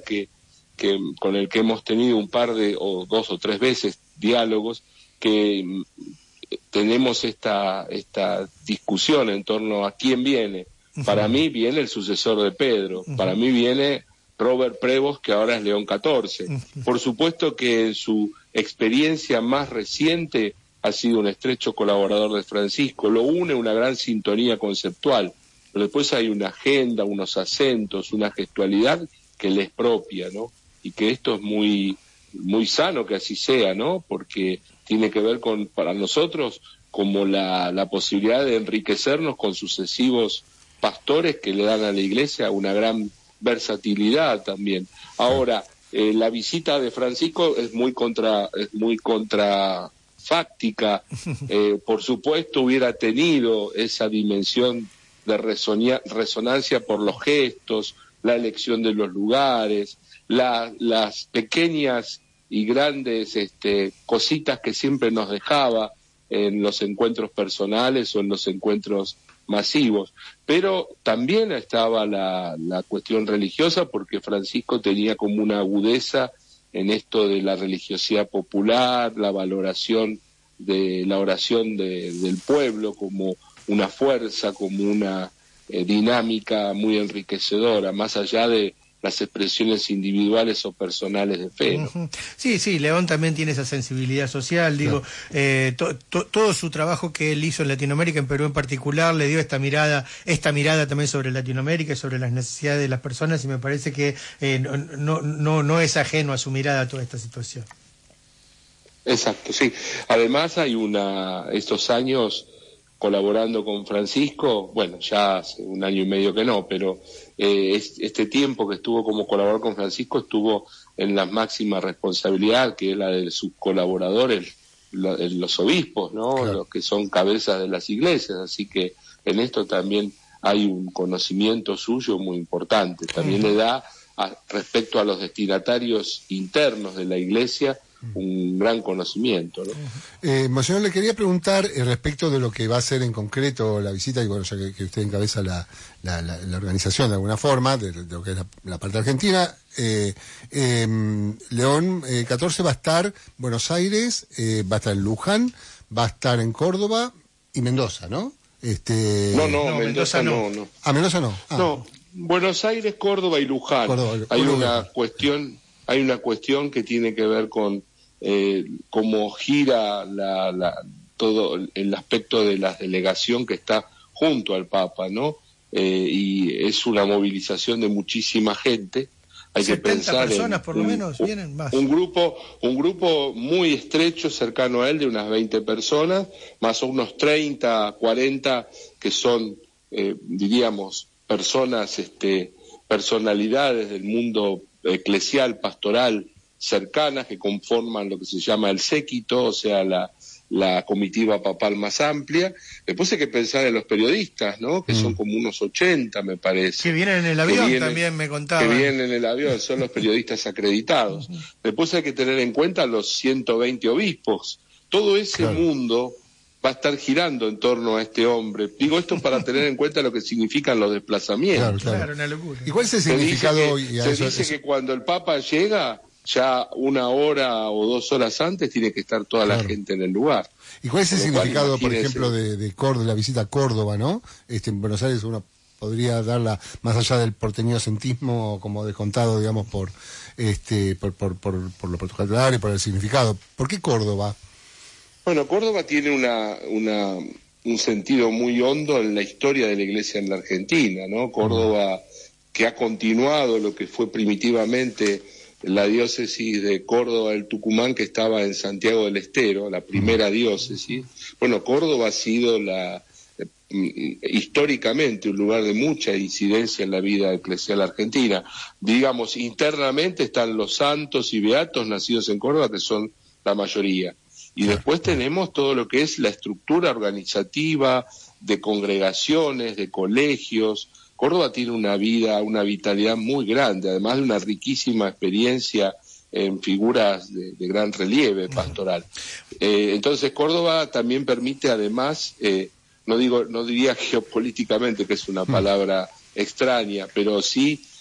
con el que hemos tenido un par de, o 2 o 3 veces, diálogos, que tenemos esta discusión en torno a quién viene. Para mí viene el sucesor de Pedro, para mí viene Robert Prevost, que ahora es León XIV. Por supuesto que en su experiencia más reciente ha sido un estrecho colaborador de Francisco, lo une una gran sintonía conceptual, pero después hay una agenda, unos acentos, una gestualidad que le es propia, ¿no? Y que esto es muy, muy sano que así sea, ¿no? Porque tiene que ver con, para nosotros, como la posibilidad de enriquecernos con sucesivos pastores que le dan a la Iglesia una gran versatilidad también. Ahora, la visita de Francisco es muy contrafáctica. Por supuesto hubiera tenido esa dimensión de resonancia por los gestos, la elección de los lugares, las pequeñas y grandes cositas que siempre nos dejaba en los encuentros personales o en los encuentros masivos. Pero también estaba la cuestión religiosa, porque Francisco tenía como una agudeza en esto de la religiosidad popular, la valoración de la oración del pueblo como una fuerza, como una dinámica muy enriquecedora, más allá de las expresiones individuales o personales de fe, ¿no? Sí, León también tiene esa sensibilidad social, digo, todo su trabajo que él hizo en Latinoamérica, en Perú en particular, le dio esta mirada también sobre Latinoamérica y sobre las necesidades de las personas, y me parece que no es ajeno a su mirada a toda esta situación. Exacto, sí. Además hay estos años colaborando con Francisco, bueno, ya hace 1 año y medio que no, pero este tiempo que estuvo como colaborador con Francisco estuvo en la máxima responsabilidad, que es la de sus colaboradores, los obispos, ¿no? Claro. Los que son cabezas de las iglesias, así que en esto también hay un conocimiento suyo muy importante. También le da, respecto a los destinatarios internos de la iglesia, un gran conocimiento, ¿no? Monseñor, le quería preguntar respecto de lo que va a ser en concreto la visita, y bueno, ya que usted encabeza la organización de alguna forma, de lo que es la parte argentina. León XIV va a estar en Buenos Aires, va a estar en Luján, va a estar en Córdoba y Mendoza, ¿no? No, Mendoza no. Ah, Mendoza no. No, Buenos Aires, Córdoba y Luján. Hay una cuestión que tiene que ver con cómo gira todo el aspecto de la delegación que está junto al Papa, ¿no? Y es una movilización de muchísima gente. Hay 70 que pensar personas por lo menos, vienen más. Un grupo muy estrecho, cercano a él, de unas 20 personas, más unos 30, 40 que son, diríamos, personalidades del mundo eclesial, pastoral, cercanas, que conforman lo que se llama el séquito, o sea, la comitiva papal más amplia. Después hay que pensar en los periodistas, ¿no? Que son como unos 80, me parece. Que vienen en el avión, también me contaban. Que vienen en el avión, son los periodistas acreditados. Después hay que tener en cuenta los 120 obispos. Todo ese mundo va a estar girando en torno a este hombre. Digo esto para tener en cuenta lo que significan los desplazamientos. Claro, una locura. ¿Y cuál es el significado? Se dice que cuando el Papa llega, ya 1 hora o 2 horas antes tiene que estar toda la gente en el lugar. ¿Y cuál es el significado, por ejemplo, de Córdoba, la visita a Córdoba, ¿no? En Buenos Aires uno podría darla más allá del porteñocentismo, como descontado, digamos, por lo protocolar y por el significado. ¿Por qué Córdoba? Bueno, Córdoba tiene un sentido muy hondo en la historia de la Iglesia en la Argentina, ¿no? Córdoba, que ha continuado lo que fue primitivamente la diócesis de Córdoba del Tucumán, que estaba en Santiago del Estero, la primera diócesis. Bueno, Córdoba ha sido históricamente un lugar de mucha incidencia en la vida eclesial argentina. Digamos, internamente están los santos y beatos nacidos en Córdoba, que son la mayoría. Y después tenemos todo lo que es la estructura organizativa de congregaciones, de colegios. Córdoba tiene una vitalidad muy grande, además de una riquísima experiencia en figuras de gran relieve pastoral. Entonces Córdoba también permite, además, no diría geopolíticamente, que es una palabra extraña, pero sí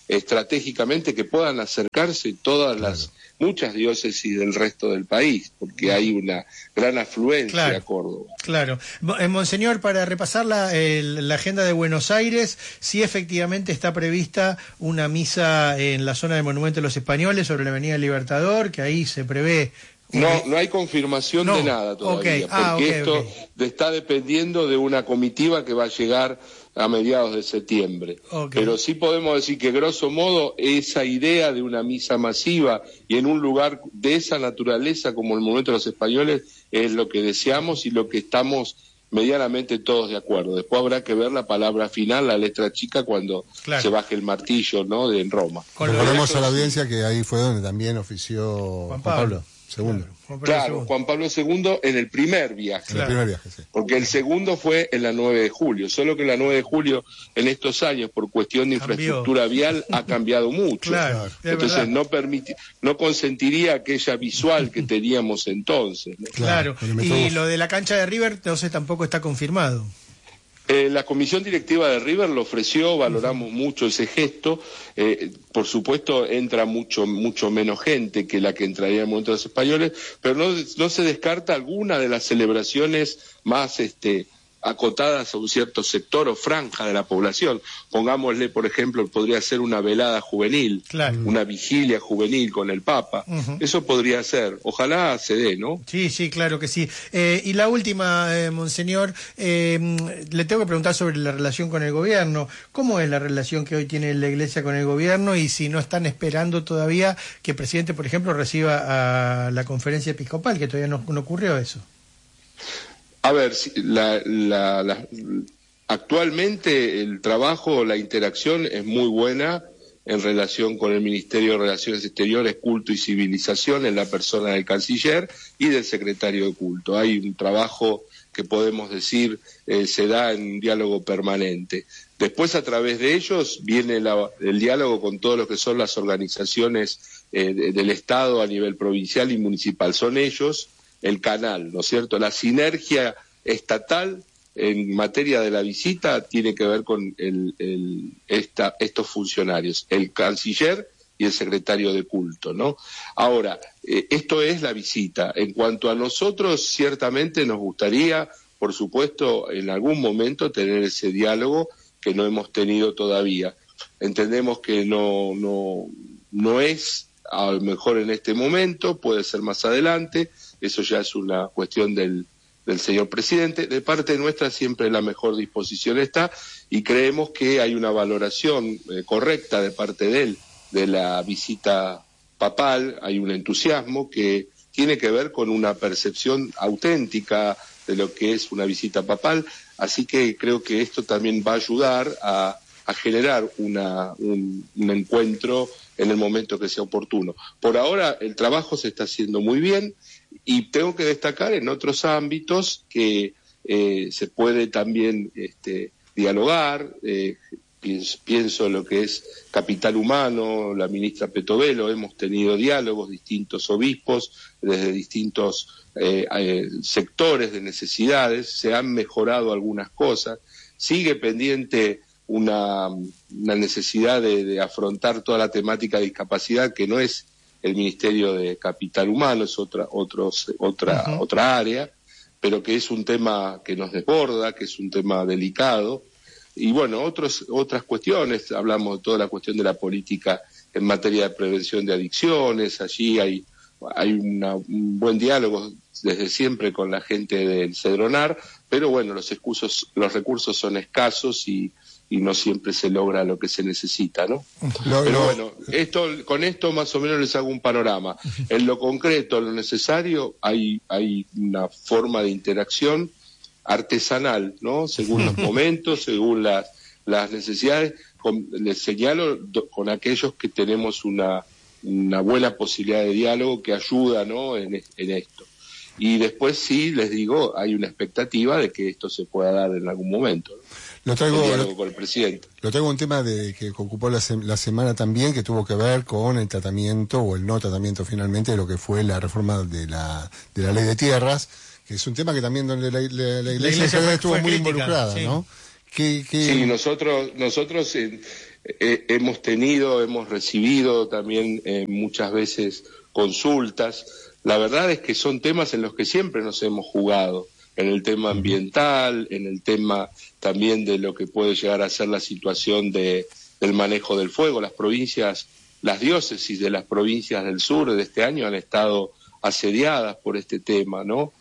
estratégicamente que puedan acercarse muchas diócesis del resto del país, porque hay una gran afluencia a Córdoba. Claro. Monseñor, para repasar la agenda de Buenos Aires, sí efectivamente está prevista una misa en la zona del Monumento de los Españoles sobre la Avenida Libertador, que ahí se prevé... No hay confirmación de nada todavía, porque esto está dependiendo de una comitiva que va a llegar a mediados de septiembre. Pero sí podemos decir que, grosso modo, esa idea de una misa masiva y en un lugar de esa naturaleza como el Monumento de los Españoles es lo que deseamos y lo que estamos medianamente todos de acuerdo. Después habrá que ver la palabra final, la letra chica, cuando se baje el martillo, ¿no?, en Roma. Recordemos a la audiencia que ahí fue donde también ofició Juan Pablo II. Claro, Juan Pablo II en el primer viaje. En el primer viaje, sí. Porque el segundo fue en la 9 de julio, solo que la 9 de julio en estos años, por cuestión de infraestructura vial, ha cambiado mucho. Claro, entonces no consentiría aquella visual que teníamos entonces, ¿no? Claro, y lo de la cancha de River, entonces tampoco está confirmado. La comisión directiva de River lo ofreció, valoramos mucho ese gesto. Por supuesto entra mucho menos gente que la que entraría en el Monumento de los Españoles, pero no se descarta alguna de las celebraciones más acotadas a un cierto sector o franja de la población. Pongámosle, por ejemplo, podría ser una velada juvenil, una vigilia juvenil con el Papa. Eso podría ser. Ojalá se dé, ¿no? Sí, claro que sí. Y la última, Monseñor, le tengo que preguntar sobre la relación con el gobierno. ¿Cómo es la relación que hoy tiene la Iglesia con el gobierno y si no están esperando todavía que el presidente, por ejemplo, reciba a la conferencia episcopal, que todavía no ocurrió eso? A ver, actualmente el trabajo, la interacción es muy buena en relación con el Ministerio de Relaciones Exteriores, Culto y Civilización en la persona del canciller y del secretario de Culto. Hay un trabajo que podemos decir se da en un diálogo permanente. Después, a través de ellos, viene el diálogo con todo lo que son las organizaciones del Estado a nivel provincial y municipal. Son ellos el canal, ¿no es cierto? La sinergia estatal en materia de la visita tiene que ver con estos funcionarios, el canciller y el secretario de culto, ¿no? Ahora, esto es la visita. En cuanto a nosotros, ciertamente nos gustaría, por supuesto, en algún momento tener ese diálogo que no hemos tenido todavía. Entendemos que no es a lo mejor en este momento, puede ser más adelante. Eso ya es una cuestión del señor presidente. De parte nuestra siempre la mejor disposición está y creemos que hay una valoración correcta de parte de él de la visita papal. Hay un entusiasmo que tiene que ver con una percepción auténtica de lo que es una visita papal, así que creo que esto también va a ayudar a generar un encuentro en el momento que sea oportuno. Por ahora el trabajo se está haciendo muy bien y tengo que destacar en otros ámbitos que se puede también dialogar. Pienso en lo que es capital humano, la ministra Petovelo, hemos tenido diálogos, distintos obispos, desde distintos sectores de necesidades, se han mejorado algunas cosas, sigue pendiente una necesidad de afrontar toda la temática de discapacidad, que no es el Ministerio de Capital Humano, es otra área, pero que es un tema que nos desborda, que es un tema delicado. Y bueno, otras cuestiones, hablamos de toda la cuestión de la política en materia de prevención de adicciones. Allí hay un buen diálogo desde siempre con la gente del Cedronar, pero bueno, los recursos son escasos y no siempre se logra lo que se necesita, ¿no? Pero bueno, con esto más o menos les hago un panorama. En lo concreto, en lo necesario, hay una forma de interacción artesanal, ¿no? Según los momentos, según las necesidades. Les señalo con aquellos que tenemos una buena posibilidad de diálogo que ayuda, ¿no?, en esto. Y después sí, les digo, hay una expectativa de que esto se pueda dar en algún momento, ¿no? Lo traigo con el presidente. Lo traigo un tema que ocupó la semana también, que tuvo que ver con el tratamiento o el no tratamiento finalmente de lo que fue la reforma de la ley de tierras, que es un tema que también donde la Iglesia estuvo muy involucrada, sí. ¿No? Sí, nosotros hemos recibido también muchas veces consultas. La verdad es que son temas en los que siempre nos hemos jugado, en el tema ambiental, en el tema también de lo que puede llegar a ser la situación del manejo del fuego. Las diócesis de las provincias del sur de este año han estado asediadas por este tema, ¿no?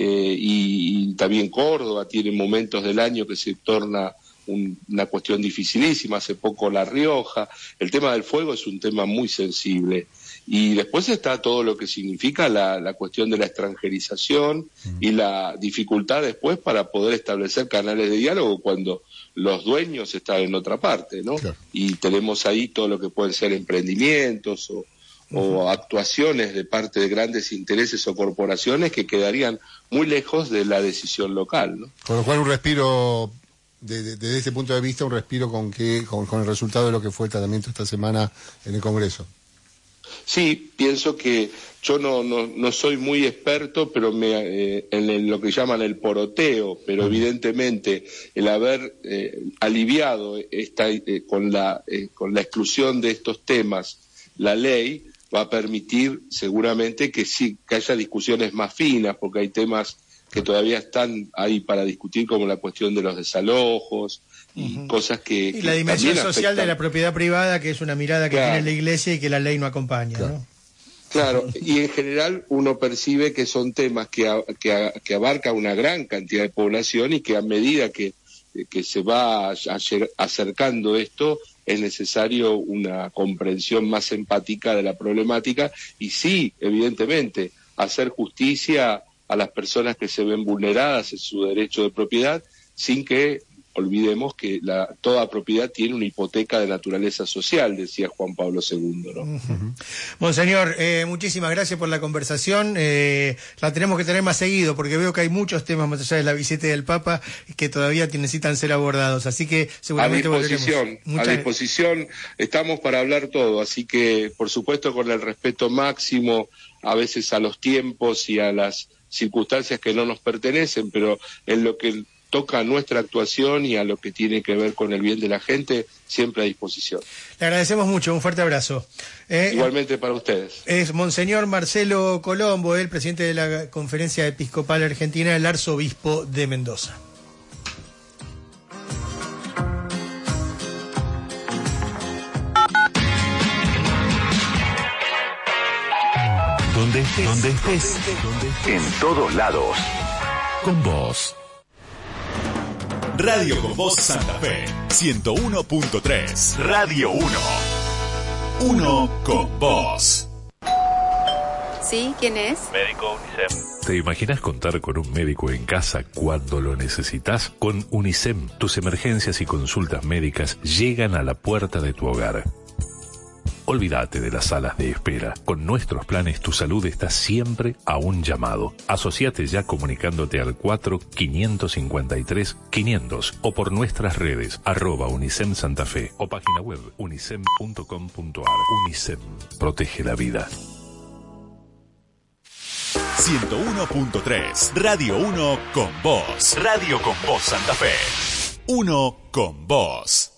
Y también Córdoba tiene momentos del año que se torna una cuestión dificilísima, hace poco La Rioja. El tema del fuego es un tema muy sensible. Y después está todo lo que significa la cuestión de la extranjerización y la dificultad después para poder establecer canales de diálogo cuando los dueños están en otra parte, ¿no? Claro. Y tenemos ahí todo lo que pueden ser emprendimientos o actuaciones de parte de grandes intereses o corporaciones que quedarían muy lejos de la decisión local, ¿no? Con lo cual un respiro, desde este punto de vista, un respiro con el resultado de lo que fue el tratamiento esta semana en el Congreso. Sí, pienso que yo no soy muy experto, pero en lo que llaman el poroteo, pero evidentemente el haber aliviado con la exclusión de estos temas la ley va a permitir seguramente que sí, que haya discusiones más finas, porque hay temas que todavía están ahí para discutir, como la cuestión de los desalojos y cosas que... Y la dimensión social de la propiedad privada, que es una mirada que tiene la Iglesia y que la ley no acompaña, ¿no? Claro, y en general uno percibe que son temas que abarca una gran cantidad de población y que a medida que se va acercando esto, es necesario una comprensión más empática de la problemática y sí, evidentemente, hacer justicia a las personas que se ven vulneradas en su derecho de propiedad, sin que olvidemos que toda propiedad tiene una hipoteca de naturaleza social, decía Juan Pablo II, ¿no? Monseñor, muchísimas gracias por la conversación. La tenemos que tener más seguido, porque veo que hay muchos temas más allá de la visita del Papa que todavía necesitan ser abordados, así que seguramente volveremos. A disposición, estamos para hablar todo, así que, por supuesto, con el respeto máximo, a veces a los tiempos y a las circunstancias que no nos pertenecen, pero en lo que toca a nuestra actuación y a lo que tiene que ver con el bien de la gente, siempre a disposición. Le agradecemos mucho, un fuerte abrazo. Igualmente para ustedes. Es Monseñor Marcelo Colombo, el presidente de la Conferencia Episcopal Argentina, el arzobispo de Mendoza. Donde estés, en todos lados. Con vos. Radio Con Voz Santa Fe, 101.3. Radio 1. 1 con vos. ¿Sí? ¿Quién es? Médico UNICEM. ¿Te imaginas contar con un médico en casa cuando lo necesitas? Con UNICEM, tus emergencias y consultas médicas llegan a la puerta de tu hogar. Olvídate de las salas de espera. Con nuestros planes tu salud está siempre a un llamado. Asociate ya comunicándote al 4-553-500 o por nuestras redes @UNICEM Santa Fe o página web unicem.com.ar. UNICEM, protege la vida. 101.3 Radio 1 con vos. Radio Con Voz Santa Fe. 1 con vos.